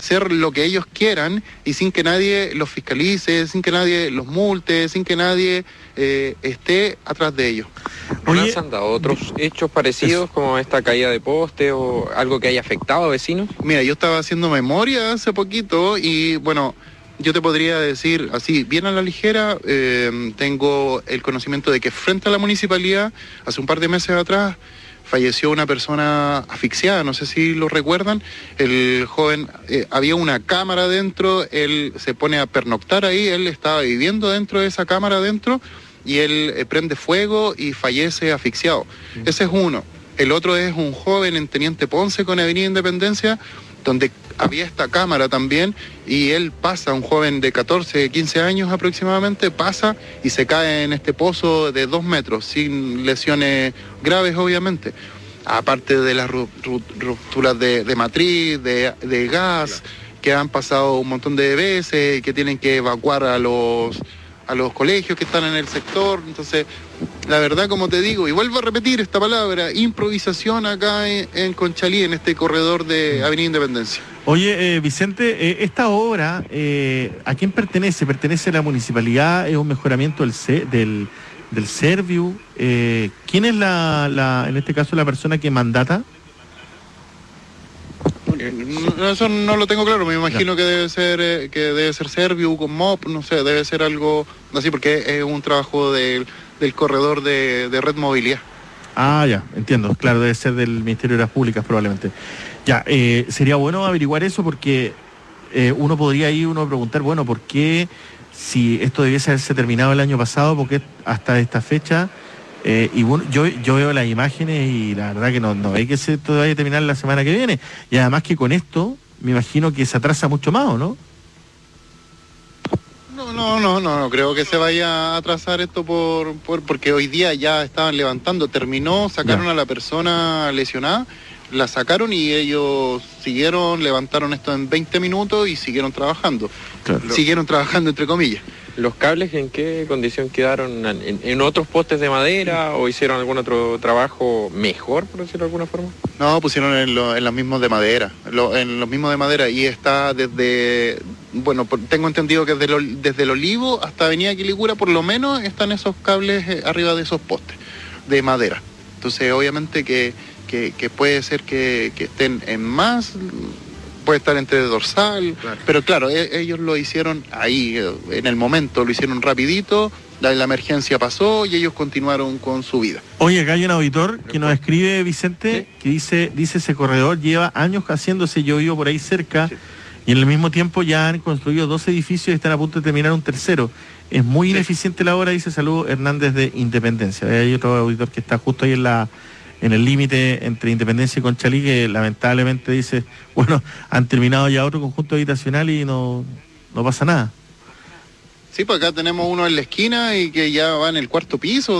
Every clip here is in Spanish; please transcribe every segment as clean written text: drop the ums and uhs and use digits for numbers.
hacer lo que ellos quieran y sin que nadie los fiscalice, sin que nadie los multe, sin que nadie esté atrás de ellos. Oye, ¿se han dado otros hechos parecidos como esta caída de poste o algo que haya afectado a vecinos? Mira, yo estaba haciendo memoria hace poquito y bueno, yo te podría decir así, bien a la ligera, tengo el conocimiento de que frente a la municipalidad, hace un par de meses atrás, falleció una persona asfixiada, no sé si lo recuerdan. El joven, había una cámara dentro, él se pone a pernoctar ahí, él estaba viviendo dentro de esa cámara adentro y él prende fuego y fallece asfixiado. Ese es uno. El otro es un joven en Teniente Ponce con Avenida Independencia, donde había esta cámara también, y él pasa, un joven de 14, 15 años aproximadamente, pasa y se cae en este pozo de 2 metros, sin lesiones graves obviamente, aparte de las rupturas de matriz, de gas, que han pasado un montón de veces, que tienen que evacuar a los colegios que están en el sector. Entonces, la verdad, como te digo, y vuelvo a repetir esta palabra, improvisación acá en Conchalí, en este corredor de Avenida Independencia. Oye, Vicente, esta obra, ¿a quién pertenece? ¿Pertenece a la municipalidad? ¿Es un mejoramiento del Serviu? ¿Quién es en este caso, la persona que mandata? No, eso no lo tengo claro, me imagino que debe ser Serviu con MOP, no sé, debe ser algo así, porque es un trabajo del corredor de Red Movilidad. Ah, ya, entiendo, claro, debe ser del Ministerio de las Públicas probablemente. Ya, sería bueno averiguar eso porque uno podría preguntar, bueno, ¿por qué si esto debiese haberse terminado el año pasado, por qué hasta esta fecha? Y bueno, yo veo las imágenes y la verdad que no hay que esto vaya a terminar la semana que viene. Y además que con esto, me imagino que se atrasa mucho más, ¿o no? No creo que se vaya a atrasar esto porque hoy día ya estaban levantando, terminó, sacaron a la persona lesionada, la sacaron y ellos levantaron esto en 20 minutos y siguieron trabajando. Claro. Siguieron trabajando entre comillas. ¿Los cables en qué condición quedaron? ¿En otros postes de madera o hicieron algún otro trabajo mejor, por decirlo de alguna forma? No, pusieron en los mismos de madera, en los mismos de madera, y está desde, bueno, tengo entendido que desde el Olivo hasta Avenida Quilicura por lo menos están esos cables arriba de esos postes de madera. Entonces obviamente que puede ser que estén en más, puede estar entre dorsal, claro. Pero claro, ellos lo hicieron ahí, en el momento, lo hicieron rapidito, la emergencia pasó y ellos continuaron con su vida. Oye, acá hay un auditor que nos escribe, Vicente, ¿sí? Que dice ese corredor lleva años haciéndose, yo vivo por ahí cerca, sí. Y en el mismo tiempo ya han construido 2 edificios y están a punto de terminar un tercero. Es muy ineficiente la obra, dice Salud Hernández de Independencia. Hay otro auditor que está justo ahí en el límite entre Independencia y Conchalí, que lamentablemente dice, bueno, han terminado ya otro conjunto habitacional y no pasa nada. Sí, pues acá tenemos uno en la esquina y que ya va en el 4º piso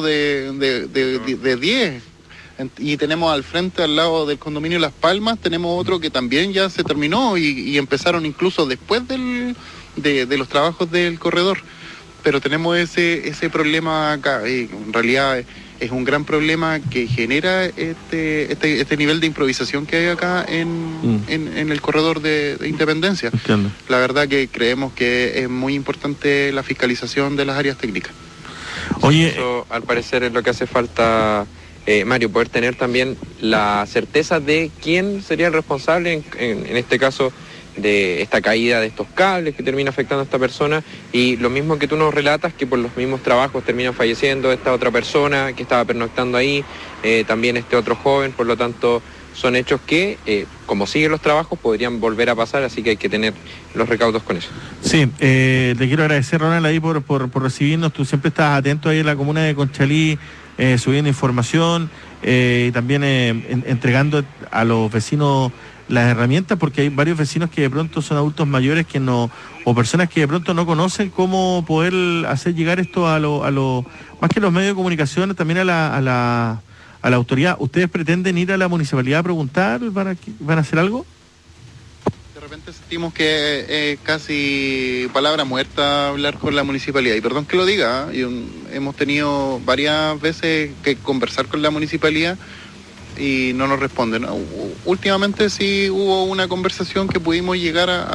de 10. Y tenemos al frente, al lado del condominio Las Palmas, tenemos otro que también ya se terminó y empezaron incluso después de los trabajos del corredor. Pero tenemos ese problema acá, y en realidad es un gran problema que genera este nivel de improvisación que hay acá en el corredor de Independencia. Entiendo. La verdad que creemos que es muy importante la fiscalización de las áreas técnicas. Oye, eso al parecer es lo que hace falta, Mario, poder tener también la certeza de quién sería el responsable en este caso de esta caída de estos cables que termina afectando a esta persona, y lo mismo que tú nos relatas, que por los mismos trabajos terminan falleciendo esta otra persona que estaba pernoctando ahí, también este otro joven. Por lo tanto, son hechos que, como siguen los trabajos, podrían volver a pasar, así que hay que tener los recaudos con eso. Sí, te quiero agradecer, Ronald, ahí por recibirnos. Tú siempre estás atento ahí en la comuna de Conchalí, subiendo información y también entregando a los vecinos las herramientas, porque hay varios vecinos que de pronto son adultos mayores o personas que de pronto no conocen cómo poder hacer llegar esto más que los medios de comunicación, también a la autoridad. ¿Ustedes pretenden ir a la municipalidad a preguntar? ¿Van a hacer algo? De repente sentimos que es casi palabra muerta hablar con la municipalidad, y perdón que lo diga, hemos tenido varias veces que conversar con la municipalidad y no nos responden. Últimamente sí hubo una conversación que pudimos llegar a